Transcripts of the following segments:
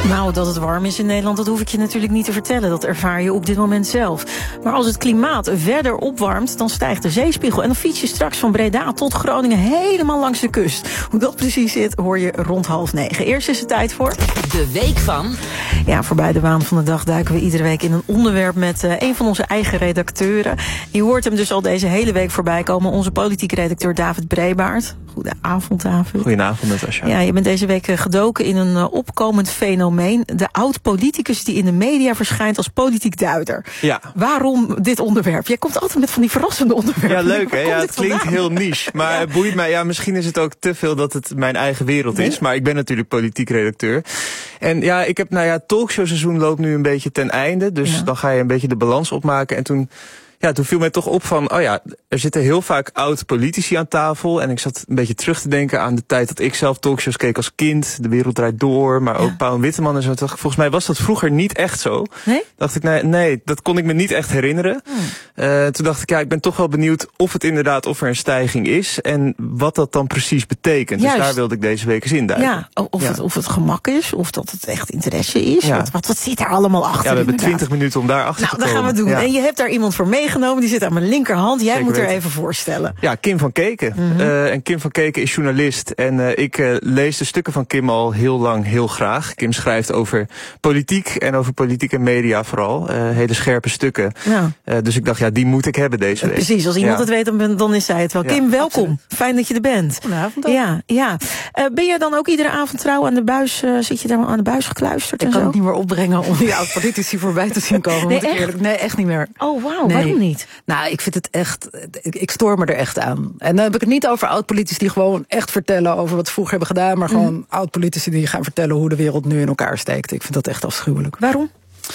Nou, dat het warm is in Nederland, dat hoef ik je natuurlijk niet te vertellen. Dat ervaar je op dit moment zelf. Maar als het klimaat verder opwarmt, dan stijgt de zeespiegel. En dan fiets je straks van Breda tot Groningen helemaal langs de kust. Hoe dat precies zit, hoor je rond 8:30. Eerst is het tijd voor... De week van... Ja, voorbij de waan van de dag duiken we iedere week in een onderwerp met een van onze eigen redacteuren. Je hoort hem dus al deze hele week voorbij komen. Onze politieke redacteur David Brebaert. Goedenavond, David. Goedenavond, Natasja. Ja, je bent deze week gedoken in een opkomend fenomeen. De oud-politicus die in de media verschijnt als politiek duider. Ja. Waarom dit onderwerp? Jij komt altijd met van die verrassende onderwerpen. Ja, leuk hè? Ja, het klinkt heel niche. Maar het boeit mij. Ja, misschien is het ook te veel dat het mijn eigen wereld is. Maar ik ben natuurlijk politiek redacteur. En ja, ik heb, talkshowseizoen loopt nu een beetje ten einde. Dus dan ga je een beetje de balans opmaken. En toen viel mij toch op van, er zitten heel vaak oud-politici aan tafel. En ik zat een beetje terug te denken aan de tijd dat ik zelf talkshows keek als kind. De Wereld Draait Door, maar ook Pauw en Witteman en zo. Volgens mij was dat vroeger niet echt zo. Nee? Dacht ik, nee, dat kon ik me niet echt herinneren. Toen dacht ik, ik ben toch wel benieuwd of er een stijging is. En wat dat dan precies betekent. Juist. Dus daar wilde ik deze week eens induiken. Ja, of het gemak is, of dat het echt interesse is. Ja. Wat zit daar allemaal achter? Ja, we hebben 20 minuten om daar achter te komen. Nou, dat gaan we doen. Ja. En je hebt daar iemand voor meegenomen. Die zit aan mijn linkerhand. Jij Zeker moet er weten. even voorstellen. Ja, Kim van Keken. En Kim van Keken is journalist. En ik lees de stukken van Kim al heel lang heel graag. Kim schrijft over politiek en over politiek en media vooral. Hele scherpe stukken. Ja. Dus ik dacht, die moet ik hebben deze week. Precies, als iemand het weet, dan is zij het wel. Ja, Kim, welkom. absoluut. Fijn dat je er bent. Goedenavond. Ja. Ben je dan ook iedere avond trouw aan de buis? Zit je daar aan de buis gekluisterd Ik en kan zo? het niet meer opbrengen om die oud-politici voorbij te zien komen. Nee, moet ik echt? eerlijk. Nee, echt niet meer. Oh, wauw. Nee. Waarom niet? Nou, ik vind het echt... Ik stoor me er echt aan. En dan heb ik het niet over oud-politici die gewoon echt vertellen over wat ze vroeger hebben gedaan, maar gewoon oud-politici die gaan vertellen hoe de wereld nu in elkaar steekt. Ik vind dat echt afschuwelijk. Waarom?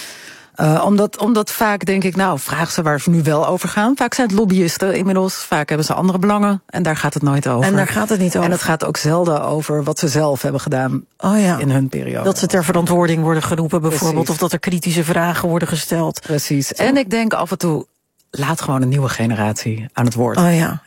Omdat vaak denk ik, vraag ze waar ze nu wel over gaan. Vaak zijn het lobbyisten inmiddels. Vaak hebben ze andere belangen. En daar gaat het nooit over. En daar gaat het niet over. En het gaat ook zelden over wat ze zelf hebben gedaan in hun periode. Dat ze ter verantwoording worden geroepen bijvoorbeeld. Precies. Of dat er kritische vragen worden gesteld. Precies. En ik denk af en toe, laat gewoon een nieuwe generatie aan het woord. Oh ja.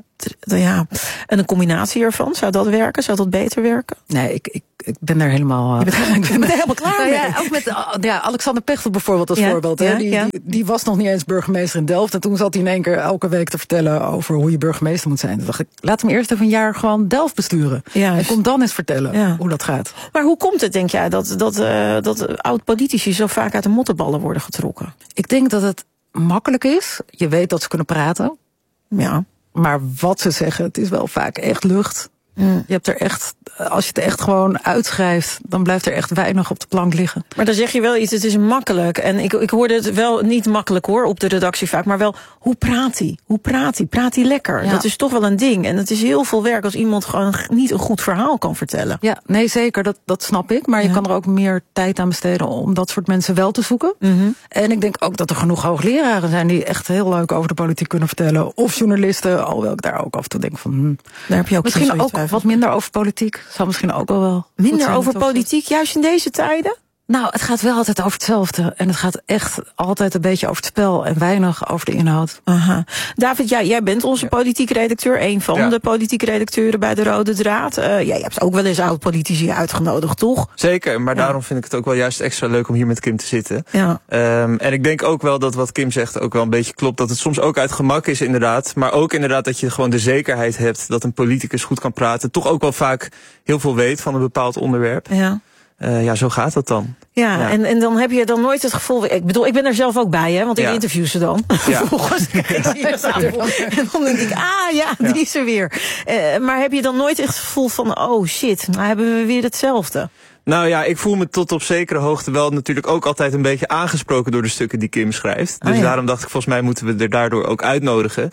En een combinatie ervan, zou dat werken? Zou dat beter werken? Nee, ik ben daar helemaal... Ik ben er helemaal klaar mee. Ook met Alexander Pechtold bijvoorbeeld als voorbeeld. Die was nog niet eens burgemeester in Delft. En toen zat hij in één keer elke week te vertellen over hoe je burgemeester moet zijn. Toen dacht ik, laat hem eerst even een jaar gewoon Delft besturen. Juist. En kom dan eens vertellen hoe dat gaat. Maar hoe komt het, denk jij, dat oud-politici zo vaak uit de mottenballen worden getrokken? Ik denk dat het makkelijk is. Je weet dat ze kunnen praten. Ja. Maar wat ze zeggen, het is wel vaak echt lucht. Je hebt er echt, als je het echt gewoon uitschrijft, dan blijft er echt weinig op de plank liggen. Maar dan zeg je wel iets, het is makkelijk. En ik hoorde het wel niet makkelijk hoor, op de redactie vaak. Maar wel, hoe praat hij? Praat hij lekker? Ja. Dat is toch wel een ding. En het is heel veel werk als iemand gewoon niet een goed verhaal kan vertellen. Ja, nee zeker, dat snap ik. Maar je kan er ook meer tijd aan besteden om dat soort mensen wel te zoeken. En ik denk ook dat er genoeg hoogleraren zijn die echt heel leuk over de politiek kunnen vertellen. Of journalisten, alhoewel ik daar ook af en toe denk van... Daar heb je ook misschien ook wat minder over politiek. Zou misschien ook wel minder over politiek, juist in deze tijden? Nou, het gaat wel altijd over hetzelfde. En het gaat echt altijd een beetje over het spel en weinig over de inhoud. Aha. David, jij bent onze politiek redacteur. Een van de politieke redacteuren bij de Rode Draad. Jij hebt ook wel eens oud-politici uitgenodigd, toch? Zeker, maar daarom vind ik het ook wel juist extra leuk om hier met Kim te zitten. Ja. En ik denk ook wel dat wat Kim zegt ook wel een beetje klopt. Dat het soms ook uit gemak is inderdaad. Maar ook inderdaad dat je gewoon de zekerheid hebt dat een politicus goed kan praten. Toch ook wel vaak heel veel weet van een bepaald onderwerp. Ja. Zo gaat dat dan. Ja. En dan heb je dan nooit het gevoel... Ik bedoel, ik ben er zelf ook bij, hè, want ik interview ze dan. Ja. Vervolgens kijk ik zie je tafel. En dan denk ik, die is er weer. Maar heb je dan nooit echt het gevoel van... oh shit, nou hebben we weer hetzelfde? Nou ja, ik voel me tot op zekere hoogte wel natuurlijk ook altijd een beetje aangesproken door de stukken die Kim schrijft. Dus daarom dacht ik, volgens mij moeten we er daardoor ook uitnodigen.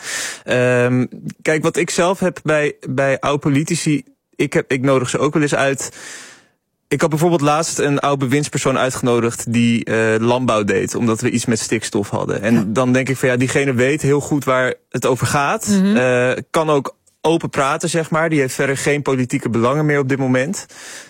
Kijk, wat ik zelf heb bij oud-politici... Ik nodig ze ook wel eens uit... Ik had bijvoorbeeld laatst een oud bewindspersoon uitgenodigd die landbouw deed, omdat we iets met stikstof hadden. En dan denk ik van diegene weet heel goed waar het over gaat. Kan ook open praten, zeg maar. Die heeft verder geen politieke belangen meer op dit moment.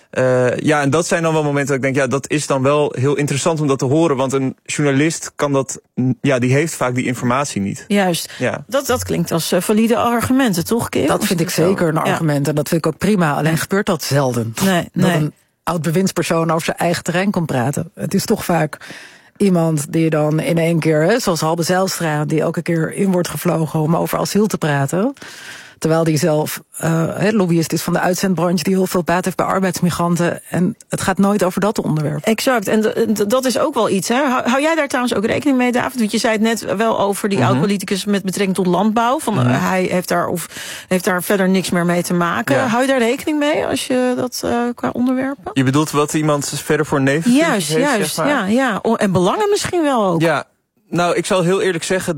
En dat zijn dan wel momenten dat ik denk, dat is dan wel heel interessant om dat te horen. Want een journalist kan dat, die heeft vaak die informatie niet. Juist. Ja. Dat klinkt als valide argumenten, toch, Kim? Dat vind ik zeker een argument en dat vind ik ook prima. Alleen gebeurt dat zelden. Nee. oud-bewindspersoon over zijn eigen terrein kon praten. Het is toch vaak iemand die dan in één keer, zoals Halbe Zijlstra, die elke keer in wordt gevlogen om over asiel te praten. Terwijl die zelf lobbyist is van de uitzendbranche die heel veel baat heeft bij arbeidsmigranten. En het gaat nooit over dat onderwerp. Exact. En dat is ook wel iets. Hè? Hou jij daar trouwens ook rekening mee, David? Want je zei het net wel over die oud-politicus met betrekking tot landbouw. Hij heeft daar verder niks meer mee te maken. Ja. Hou je daar rekening mee als je dat qua onderwerpen? Je bedoelt wat iemand verder voor nevenfuncties heeft? Juist, zeg maar? ja. En belangen misschien wel ook. Ja, nou, ik zal heel eerlijk zeggen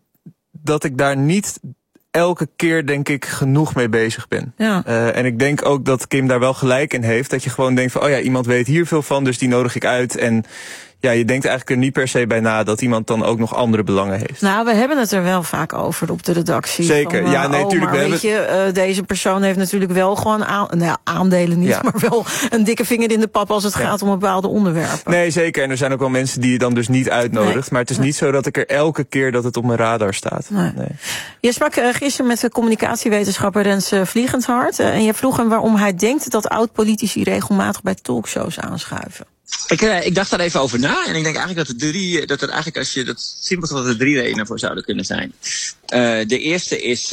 dat ik daar niet elke keer, denk ik, genoeg mee bezig ben. Ja. En ik denk ook dat Kim daar wel gelijk in heeft. Dat je gewoon denkt van, iemand weet hier veel van, dus die nodig ik uit. En ja, je denkt eigenlijk er niet per se bij na dat iemand dan ook nog andere belangen heeft. Nou, we hebben het er wel vaak over op de redactie. Zeker, natuurlijk. Deze persoon heeft natuurlijk wel gewoon aandelen niet, maar wel een dikke vinger in de pap als het gaat om bepaalde onderwerpen. Nee, zeker. En er zijn ook wel mensen die je dan dus niet uitnodigt. Nee. Maar het is niet zo dat ik er elke keer dat het op mijn radar staat. Nee. Je sprak gisteren met de communicatiewetenschapper Rens Vliegendhart. En je vroeg hem waarom hij denkt dat oud-politici regelmatig bij talkshows aanschuiven. Ik dacht daar even over na en ik denk eigenlijk dat als je dat simpel dat er 3 redenen voor zouden kunnen zijn. De eerste is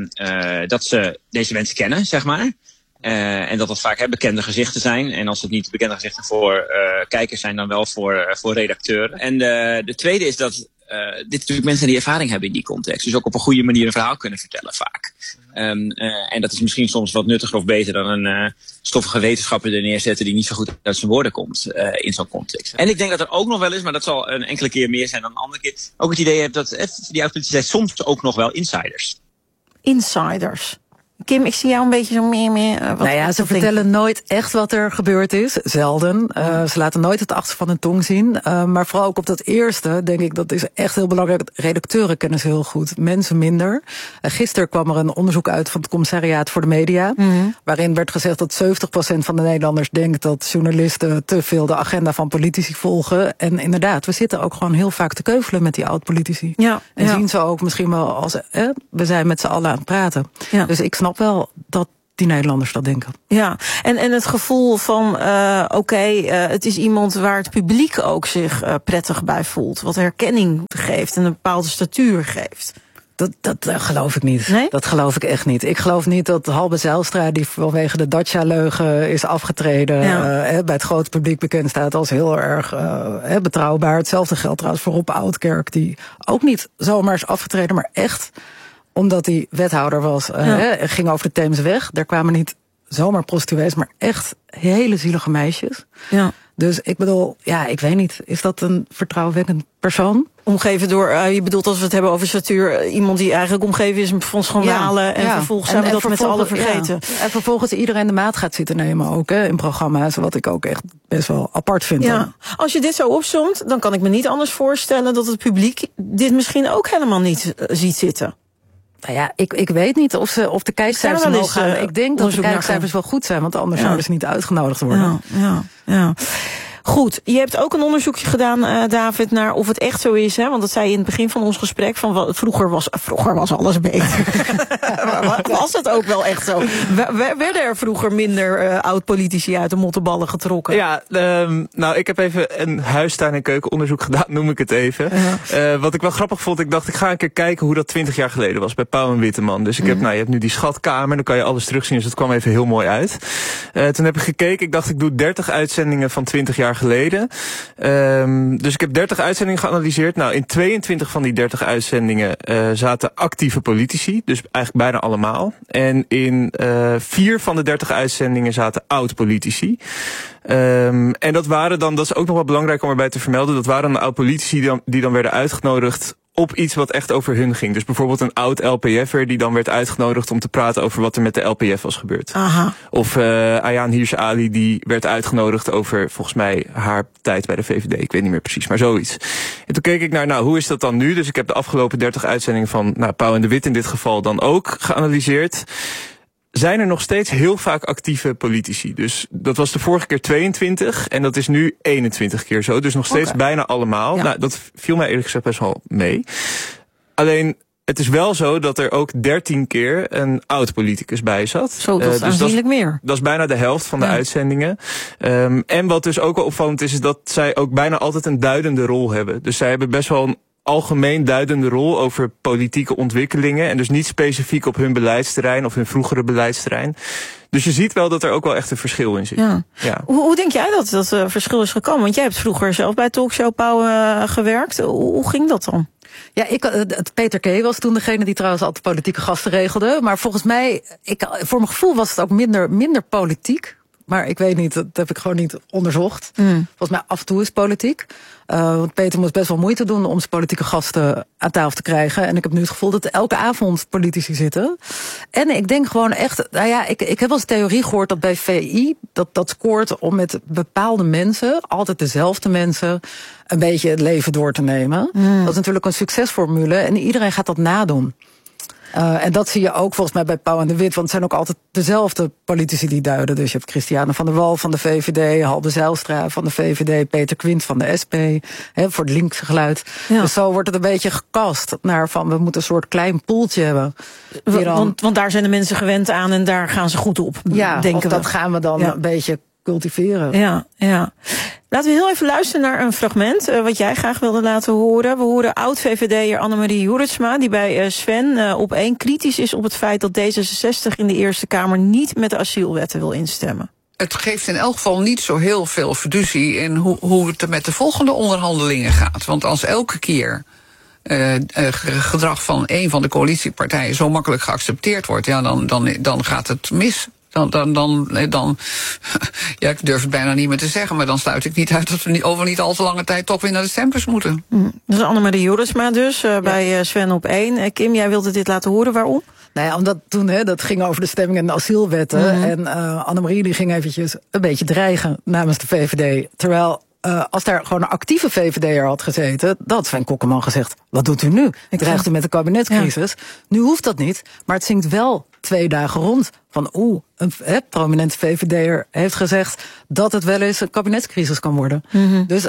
dat ze deze mensen kennen, zeg maar. En dat vaak bekende gezichten zijn. En als het niet bekende gezichten voor kijkers zijn, dan wel voor redacteuren. En de tweede is dat dit natuurlijk mensen die ervaring hebben in die context. Dus ook op een goede manier een verhaal kunnen vertellen vaak. En dat is misschien soms wat nuttiger of beter dan een stoffige wetenschapper er neerzetten die niet zo goed uit zijn woorden komt in zo'n context. En ik denk dat er ook nog wel is, maar dat zal een enkele keer meer zijn dan een andere keer, ook het idee hebt dat die oud-politici zijn soms ook nog wel insiders. Insiders. Kim, ik zie jou een beetje zo meer. Ze vertellen nooit echt wat er gebeurd is. Zelden. Ze laten nooit het achterste van hun tong zien. Maar vooral ook op dat eerste, denk ik, dat is echt heel belangrijk. Redacteuren kennen ze heel goed. Mensen minder. Gisteren kwam er een onderzoek uit van het Commissariaat voor de Media. Waarin werd gezegd dat 70% van de Nederlanders denkt dat journalisten te veel de agenda van politici volgen. En inderdaad, we zitten ook gewoon heel vaak te keuvelen met die oud-politici. Ja, en zien ze ook misschien wel als, we zijn met z'n allen aan het praten. Ja. Dus ik snap wel dat die Nederlanders dat denken. Ja, en het gevoel van, het is iemand waar het publiek ook zich prettig bij voelt. Wat herkenning geeft en een bepaalde statuur geeft. Dat geloof ik niet. Nee? Dat geloof ik echt niet. Ik geloof niet dat Halbe Zijlstra, die vanwege de Dacia-leugen is afgetreden, bij het grote publiek bekend staat als heel erg betrouwbaar. Hetzelfde geldt trouwens voor Rob Oudkerk, die ook niet zomaar is afgetreden, maar echt omdat hij wethouder was, ging over de Theemsweg. Daar kwamen niet zomaar prostituees, maar echt hele zielige meisjes. Ja. Dus ik bedoel, ik weet niet. Is dat een vertrouwenwekkend persoon? Omgeven door, je bedoelt als we het hebben over statuur, iemand die eigenlijk omgeven is van schandalen en vervolgens zijn we dat met z'n allen vergeten. Ja. En vervolgens iedereen de maat gaat zitten nemen ook in programma's, wat ik ook echt best wel apart vind. Ja. Als je dit zo opzomt, dan kan ik me niet anders voorstellen dat het publiek dit misschien ook helemaal niet ziet zitten. Nou ja, ik weet niet of de kijkcijfers omhoog gaan. Ik denk dat de kijkcijfers wel goed zijn, want anders zouden ze niet uitgenodigd worden. Ja. Goed, je hebt ook een onderzoekje gedaan, David, naar of het echt zo is. Hè? Want dat zei je in het begin van ons gesprek. Van vroeger was alles beter. Was het ook wel echt zo? Werden er vroeger minder oud-politici uit de mottenballen getrokken? Ja, ik heb even een huistuin- en keukenonderzoek gedaan, noem ik het even. Wat ik wel grappig vond, ik dacht ik ga een keer kijken hoe dat 20 jaar geleden was bij Pauw en Witteman. Dus ik heb, je hebt nu die schatkamer, dan kan je alles terugzien. Dus dat kwam even heel mooi uit. Toen heb ik gekeken, ik dacht ik doe 30 uitzendingen van 20 jaar geleden. Dus ik heb 30 uitzendingen geanalyseerd. Nou, in 22 van die 30 uitzendingen zaten actieve politici. Dus eigenlijk bijna allemaal. En in 4 van de 30 uitzendingen zaten oud-politici. En dat waren dan, dat is ook nog wel belangrijk om erbij te vermelden, dat waren oud-politici die dan werden uitgenodigd op iets wat echt over hun ging. Dus bijvoorbeeld een oud-LPF'er die dan werd uitgenodigd om te praten over wat er met de LPF was gebeurd. Aha. Of Ayaan Hirsi Ali, die werd uitgenodigd over volgens mij haar tijd bij de VVD. Ik weet niet meer precies, maar zoiets. En toen keek ik naar, hoe is dat dan nu? Dus ik heb de afgelopen 30 uitzendingen van Pauw en de Wit in dit geval dan ook geanalyseerd. Zijn er nog steeds heel vaak actieve politici. Dus dat was de vorige keer 22 en dat is nu 21 keer zo. Dus nog steeds bijna allemaal. Ja. Nou, dat viel mij eerlijk gezegd best wel mee. Alleen, Het is wel zo dat er ook 13 keer een oud-politicus bij zat. Zo, dat is aanzienlijk meer. Dat is bijna de helft van de uitzendingen. En wat dus ook wel opvallend is dat zij ook bijna altijd een duidende rol hebben. Dus zij hebben best wel een algemeen duidende rol over politieke ontwikkelingen. En dus niet specifiek op hun beleidsterrein of hun vroegere beleidsterrein. Dus je ziet wel dat er ook wel echt een verschil in zit. Ja. Hoe denk jij dat dat verschil is gekomen? Want jij hebt vroeger zelf bij Talkshow Pauw gewerkt. Hoe ging dat dan? Ja, Peter K. was toen degene die trouwens altijd politieke gasten regelde. Maar volgens mij, voor mijn gevoel was het ook minder politiek. Maar ik weet niet, dat heb ik gewoon niet onderzocht. Volgens mij af en toe is politiek. Want Peter moest best wel moeite doen om zijn politieke gasten aan tafel te krijgen. En ik heb nu het gevoel dat er elke avond politici zitten. En ik denk gewoon echt, ik heb wel eens theorie gehoord dat bij VI dat scoort om met bepaalde mensen, altijd dezelfde mensen, een beetje het leven door te nemen. Dat is natuurlijk een succesformule en iedereen gaat dat nadoen. En dat zie je ook volgens mij bij Pauw en de Wit. Want het zijn ook altijd dezelfde politici die duiden. Dus je hebt Christiane van der Wal van de VVD, Halbe Zijlstra van de VVD, Peter Quint van de SP, voor het linkse geluid. Ja. Dus zo wordt het een beetje gekast naar van we moeten een soort klein poeltje hebben. Want daar zijn de mensen gewend aan en daar gaan ze goed op. Ja, denken dat gaan we dan een beetje cultiveren. Ja. Laten we heel even luisteren naar een fragment wat jij graag wilde laten horen. We horen oud-VVD'er Annemarie Jorritsma, die bij Sven op 1 kritisch is op het feit dat D66 in de Eerste Kamer niet met de asielwetten wil instemmen. Het geeft in elk geval niet zo heel veel fiducie in hoe het er met de volgende onderhandelingen gaat. Want als elke keer gedrag van een van de coalitiepartijen zo makkelijk geaccepteerd wordt, dan gaat het mis. Dan ja, ik durf het bijna niet meer te zeggen, maar dan sluit ik niet uit dat we over niet al te lange tijd toch weer naar de stembus moeten. Dat is Annemarie Jorritsma dus, bij Sven op 1. Kim, jij wilde dit laten horen, waarom? Nou ja, omdat toen dat ging over de stemming en de asielwetten. En Annemarie die ging eventjes een beetje dreigen namens de VVD. Terwijl als daar gewoon een actieve VVD'er had gezeten, dan had Sven Kokkelman gezegd, wat doet u nu? Ik dreigt u met de kabinetscrisis. Ja. Nu hoeft dat niet, maar het zingt wel 2 dagen rond. Van een prominente VVD'er heeft gezegd dat het wel eens een kabinetscrisis kan worden. Dus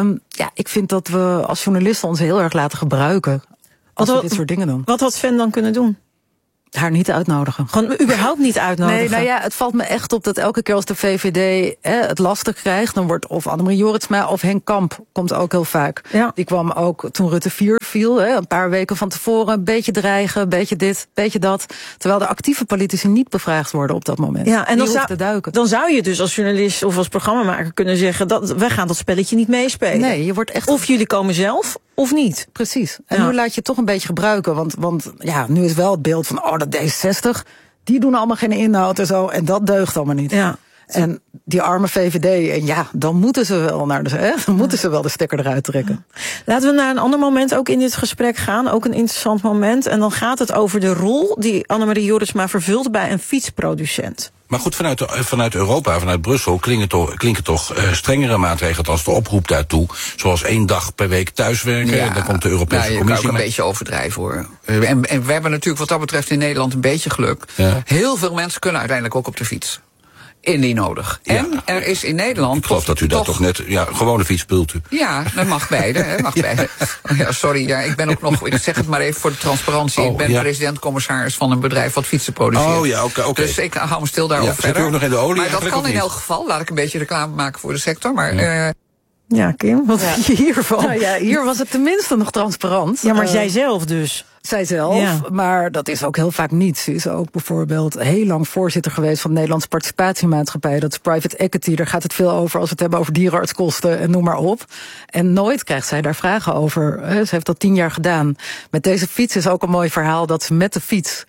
ik vind dat we als journalisten ons heel erg laten gebruiken als we dit soort dingen doen. Wat had Sven dan kunnen doen? Haar niet uitnodigen. Gewoon überhaupt niet uitnodigen? Nee, het valt me echt op dat elke keer als de VVD het lastig krijgt, dan wordt of Annemarie Jorritsma of Henk Kamp komt ook heel vaak. Ja. Die kwam ook toen Rutte 4 viel, een paar weken van tevoren, een beetje dreigen, een beetje dit, een beetje dat. Terwijl de actieve politici niet bevraagd worden op dat moment. Ja, en dan zou je dus als journalist of als programmamaker kunnen zeggen dat wij gaan dat spelletje niet meespelen. Nee, je wordt echt. Of jullie komen zelf, of niet. Precies. En nu laat je het toch een beetje gebruiken. Want nu is wel het beeld van, dat D60, die doen allemaal geen inhoud en zo. En dat deugt allemaal niet. Ja. En die arme VVD, en dan moeten ze wel dan moeten ze wel de stekker eruit trekken. Laten we naar een ander moment ook in dit gesprek gaan. Ook een interessant moment. En dan gaat het over de rol die Annemarie Jorritsma vervult bij een fietsproducent. Maar goed, vanuit Europa, vanuit Brussel klinken toch strengere maatregelen als de oproep daartoe. Zoals 1 dag per week thuiswerken. Ja, dan komt de Europese Commissie. Je kan ook een beetje overdrijven hoor. En we hebben natuurlijk wat dat betreft in Nederland een beetje geluk. Ja. Heel veel mensen kunnen uiteindelijk ook op de fiets. Indien nodig. En er is in Nederland. Ik geloof dat u dat toch net. Ja, gewone fiets bedoelt u. Ja, dat mag beide. Beide. Ja, sorry, ik ben ook nog. Ik zeg het maar even voor de transparantie. Ik ben president-commissaris van een bedrijf wat fietsen produceert. Oh ja, oké. Dus ik hou me stil daarover verder. Zit u ook nog in de olie? Maar dat kan in elk geval. Laat ik een beetje reclame maken voor de sector. Maar. Ja, Kim, wat vind je hiervan? Nou hier was het tenminste nog transparant. Ja, maar zij zelf dus. Zijzelf, maar dat is ook heel vaak niet. Ze is ook bijvoorbeeld heel lang voorzitter geweest van de Nederlandse Participatiemaatschappij. Dat is private equity, daar gaat het veel over als we het hebben over dierenartskosten en noem maar op. En nooit krijgt zij daar vragen over. Ze heeft dat 10 jaar gedaan. Met deze fiets is ook een mooi verhaal dat ze met de fiets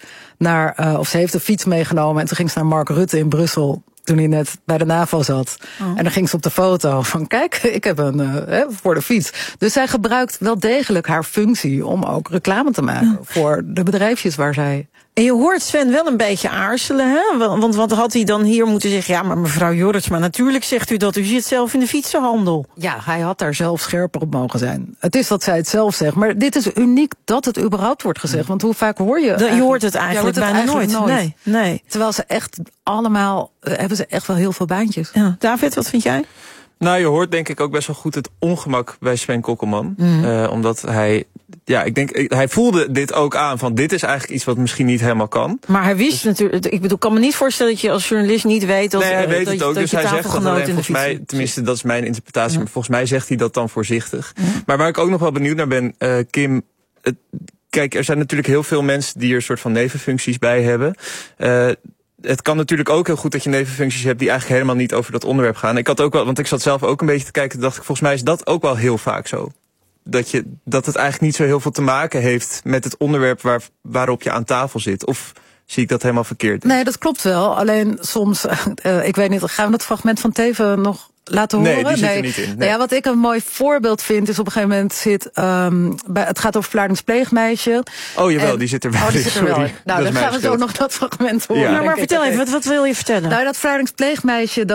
ze heeft de fiets meegenomen en toen ging ze naar Mark Rutte in Brussel. Toen hij net bij de NAVO zat. En dan ging ze op de foto van, kijk, ik heb voor de fiets. Dus zij gebruikt wel degelijk haar functie om ook reclame te maken voor de bedrijfjes waar zij. En je hoort Sven wel een beetje aarzelen, hè? Want wat had hij dan hier moeten zeggen? Ja, maar mevrouw Jorritsma, natuurlijk zegt u dat. U zit zelf in de fietsenhandel. Ja, hij had daar zelf scherper op mogen zijn. Het is dat zij het zelf zegt. Maar dit is uniek dat het überhaupt wordt gezegd. Want hoe vaak hoor je... Je hoort het eigenlijk bijna nooit. Nee. Terwijl ze echt allemaal... hebben ze echt wel heel veel baantjes. Ja. David, wat vind jij? Nou, je hoort denk ik ook best wel goed het ongemak bij Sven Kokkelman. Omdat hij ik denk, hij voelde dit ook aan, van dit is eigenlijk iets wat misschien niet helemaal kan. Maar hij wist natuurlijk, ik bedoel, ik kan me niet voorstellen dat je als journalist niet weet dat... Nee, hij weet het ook, dus hij zegt dat alleen, volgens mij, fiets. tenminste dat is mijn interpretatie, maar volgens mij zegt hij dat dan voorzichtig. Maar waar ik ook nog wel benieuwd naar ben, Kim, kijk, er zijn natuurlijk heel veel mensen die er een soort van nevenfuncties bij hebben. Het kan natuurlijk ook heel goed dat je nevenfuncties hebt die eigenlijk helemaal niet over dat onderwerp gaan. Ik had ook wel, want ik zat zelf ook een beetje te kijken, dacht ik, volgens mij is dat ook wel heel vaak zo. Dat het eigenlijk niet zo heel veel te maken heeft met het onderwerp waarop je aan tafel zit. Of zie ik dat helemaal verkeerd? Nee, dat klopt wel. Alleen soms, ik weet niet, gaan we dat fragment van Teven nog laten horen? Nee, die zit er niet in. Nee. Nou ja, wat ik een mooi voorbeeld vind, is op een gegeven moment het gaat over Vlaardings pleegmeisje. Oh jawel, die zit er wel. Die zit er wel. Nou, dan gaan we zo nog dat fragment horen. Ja. Maar vertel even, wat wil je vertellen? Nou, dat Vlaardings pleegmeisje,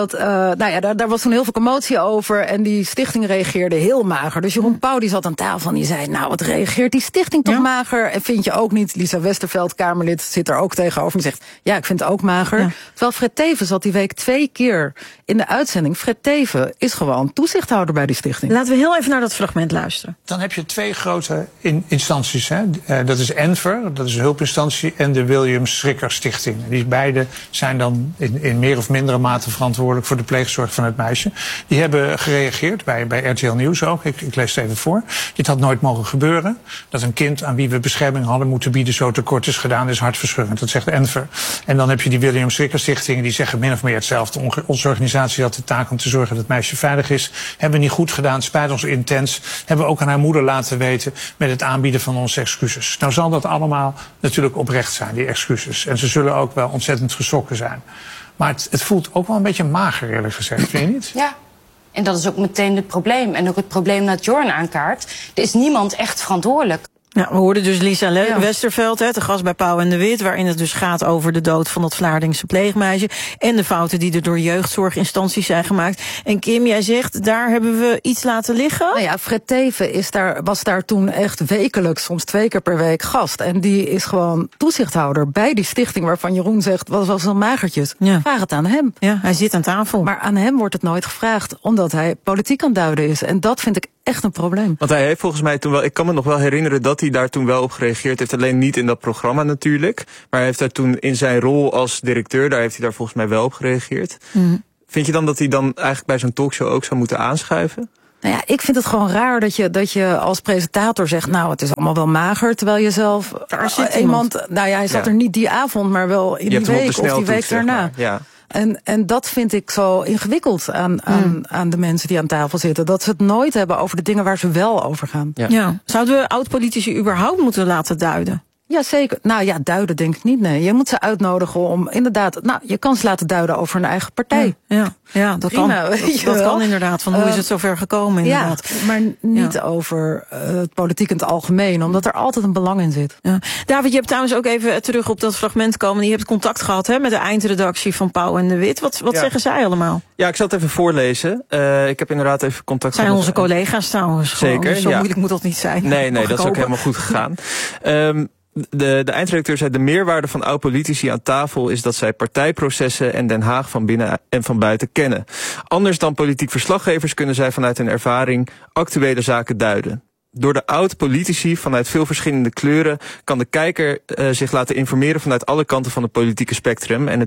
daar was toen heel veel commotie over. En die stichting reageerde heel mager. Dus Jeroen Pauw die zat aan tafel en die zei, nou, wat reageert die stichting toch mager? En vind je ook niet, Lisa Westerveld, Kamerlid, zit er ook tegenover en zegt, ja, ik vind het ook mager. Ja. Terwijl Fred Teven zat die week 2 keer in de uitzending. Fred Teven is gewoon toezichthouder bij die stichting. Laten we heel even naar dat fragment luisteren. Dan heb je 2 grote instanties. Hè. Dat is ENVER, dat is een hulpinstantie, en de William Schrikker Stichting. Die beide zijn dan in meer of mindere mate verantwoordelijk voor de pleegzorg van het meisje. Die hebben gereageerd, bij RTL Nieuws ook. Ik lees het even voor. Dit had nooit mogen gebeuren. Dat een kind aan wie we bescherming hadden moeten bieden zo tekort is gedaan, is hartverscheurend. Dat zegt ENVER. En dan heb je die William Schrikker Stichting, die zeggen min of meer hetzelfde. Onze organisatie had de taak om te zorgen dat het meisje veilig is. Hebben we niet goed gedaan, spijt ons intens. Hebben we ook aan haar moeder laten weten met het aanbieden van onze excuses. Nou zal dat allemaal natuurlijk oprecht zijn, die excuses. En ze zullen ook wel ontzettend geschrokken zijn. Maar het voelt ook wel een beetje mager, eerlijk gezegd, vind je niet? Ja, en dat is ook meteen het probleem. En ook het probleem dat Jorn aankaart. Er is niemand echt verantwoordelijk. Ja, we hoorden dus Lisa Westerveld, te gast bij Pauw en de Wit, waarin het dus gaat over de dood van dat Vlaardingse pleegmeisje en de fouten die er door jeugdzorginstanties zijn gemaakt. En Kim, jij zegt, daar hebben we iets laten liggen? Nou ja, Fred Teven was daar toen echt wekelijks, soms 2 keer per week gast. En die is gewoon toezichthouder bij die stichting waarvan Jeroen zegt, wat was dan magertjes? Ja. Vraag het aan hem. Ja, hij zit aan tafel. Maar aan hem wordt het nooit gevraagd, omdat hij politiek aan het duiden is. En dat vind ik echt een probleem. Want hij heeft volgens mij toen wel, ik kan me nog wel herinneren dat hij daar toen wel op gereageerd heeft. Alleen niet in dat programma natuurlijk. Maar hij heeft daar toen in zijn rol als directeur, daar heeft hij daar volgens mij wel op gereageerd. Vind je dan dat hij dan eigenlijk bij zo'n talkshow ook zou moeten aanschuiven? Nou ja, ik vind het gewoon raar dat je als presentator zegt, nou, het is allemaal wel mager, terwijl je zelf iemand, nou ja, hij zat er niet die avond, maar wel in die week of die week daarna. Ja. En dat vind ik zo ingewikkeld aan de mensen die aan tafel zitten. Dat ze het nooit hebben over de dingen waar ze wel over gaan. Ja. Zouden we oud-politici überhaupt moeten laten duiden? Ja, zeker. Nou ja, duiden denk ik niet, nee. Je moet ze uitnodigen om inderdaad, nou, je kan ze laten duiden over hun eigen partij. Ja, dat prima, kan. Dat kan inderdaad. Van hoe is het zover gekomen inderdaad. Ja, maar niet over het politiek in het algemeen, omdat er altijd een belang in zit. Ja. David, je hebt trouwens ook even terug op dat fragment komen. Je hebt contact gehad met de eindredactie van Pauw en de Wit. Wat zeggen zij allemaal? Ja, ik zal het even voorlezen. Ik heb inderdaad even contact gehad. Zijn onze collega's trouwens. Zeker, zo moeilijk moet dat niet zijn. Nee, dat is ook helemaal goed gegaan. De eindredacteur zei, de meerwaarde van oud-politici aan tafel is dat zij partijprocessen en Den Haag van binnen en van buiten kennen. Anders dan politiek verslaggevers kunnen zij vanuit hun ervaring actuele zaken duiden. Door de oud-politici vanuit veel verschillende kleuren kan de kijker zich laten informeren vanuit alle kanten van het politieke spectrum. En